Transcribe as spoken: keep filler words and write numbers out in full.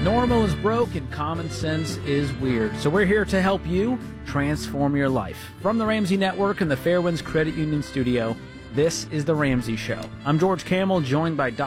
Normal is broke and common sense is weird. So we're here to help you transform your life. From the Ramsey Network and the Fairwinds Credit Union Studio, this is The Ramsey Show. I'm George Kamel, joined by Doctor